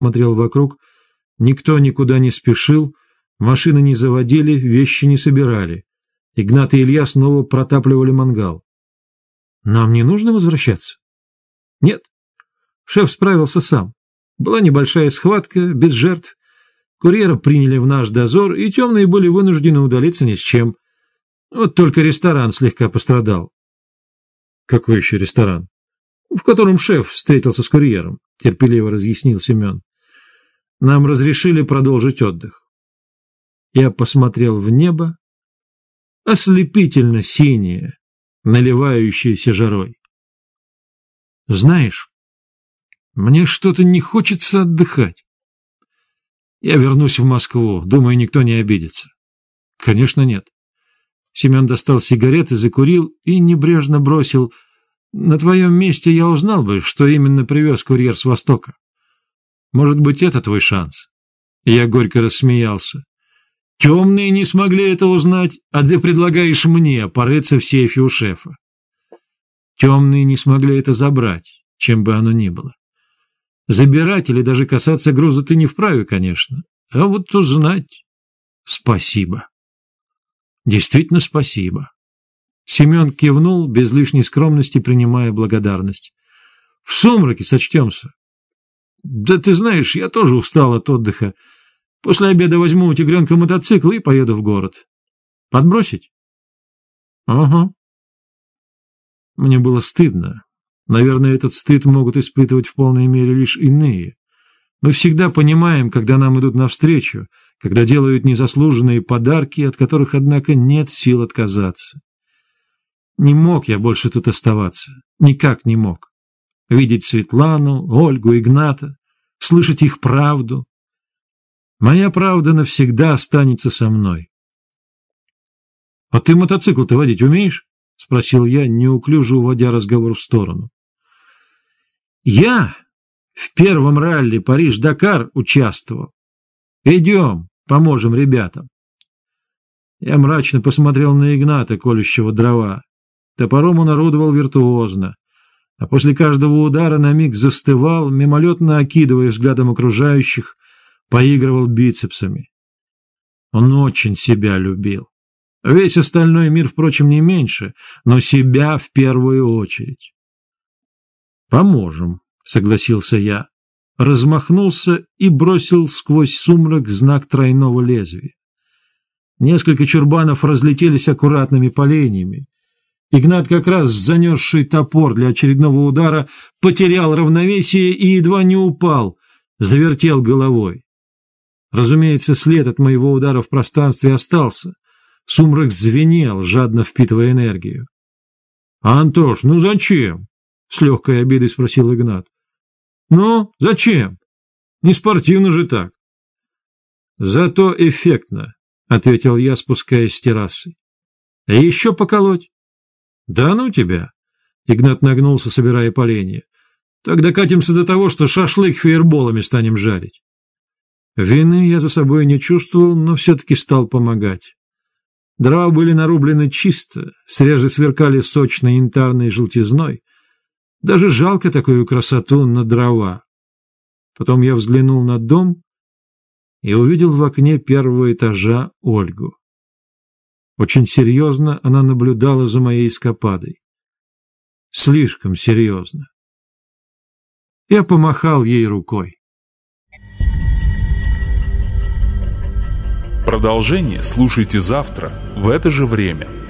смотрел вокруг. Никто никуда не спешил, машины не заводили, вещи не собирали. Игнат и Илья снова протапливали мангал. Нам не нужно возвращаться? Нет. Шеф справился сам. Была небольшая схватка, без жертв. Курьера приняли в наш дозор, и темные были вынуждены удалиться ни с чем. Вот только ресторан слегка пострадал. Какой еще ресторан? В котором шеф встретился с курьером, терпеливо разъяснил Семен. Нам разрешили продолжить отдых. Я посмотрел в небо, ослепительно синее, наливающееся жарой. Знаешь, мне что-то не хочется отдыхать. Я вернусь в Москву, думаю, никто не обидится. Конечно, нет. Семен достал сигареты, закурил и небрежно бросил: на твоем месте я узнал бы, что именно привез курьер с Востока. Может быть, это твой шанс? Я горько рассмеялся. Темные не смогли это узнать, а ты предлагаешь мне порыться в сейфе у шефа. Темные не смогли это забрать, чем бы оно ни было. Забирать или даже касаться груза ты не вправе, конечно, а вот узнать... Спасибо. Действительно спасибо. Семен кивнул, без лишней скромности принимая благодарность. В сумраке сочтемся. Да ты знаешь, я тоже устал от отдыха. После обеда возьму у тигренка мотоцикл и поеду в город. Подбросить? Ага. Мне было стыдно. Наверное, этот стыд могут испытывать в полной мере лишь иные. Мы всегда понимаем, когда нам идут навстречу, когда делают незаслуженные подарки, от которых, однако, нет сил отказаться. Не мог я больше тут оставаться. Никак не мог. Видеть Светлану, Ольгу, Игната, слышать их правду. Моя правда навсегда останется со мной. — А ты мотоцикл-то водить умеешь? — спросил я, неуклюже уводя разговор в сторону. — Я в первом ралли Париж-Дакар участвовал. Идем, поможем ребятам. Я мрачно посмотрел на Игната, колющего дрова. Топором он орудовал виртуозно, а после каждого удара на миг застывал, мимолетно окидывая взглядом окружающих, поигрывал бицепсами. Он очень себя любил. Весь остальной мир, впрочем, не меньше, но себя в первую очередь. «Поможем», — согласился я, размахнулся и бросил сквозь сумрак знак тройного лезвия. Несколько чурбанов разлетелись аккуратными поленьями. Игнат, как раз занесший топор для очередного удара, потерял равновесие и едва не упал, завертел головой. Разумеется, след от моего удара в пространстве остался. Сумрак звенел, жадно впитывая энергию. — Антош, ну зачем? — с легкой обидой спросил Игнат. — Ну, зачем? Не спортивно же так. — Зато эффектно, — ответил я, спускаясь с террасы. — А еще поколоть? — Да ну тебя! — Игнат нагнулся, собирая поленья. — Так докатимся до того, что шашлык фейерболами станем жарить. Вины я за собой не чувствовал, но все-таки стал помогать. Дрова были нарублены чисто, срежи сверкали сочной янтарной желтизной. Даже жалко такую красоту на дрова. Потом я взглянул на дом и увидел в окне первого этажа Ольгу. Очень серьезно она наблюдала за моей эскападой. Слишком серьезно. Я помахал ей рукой. Продолжение слушайте завтра в это же время.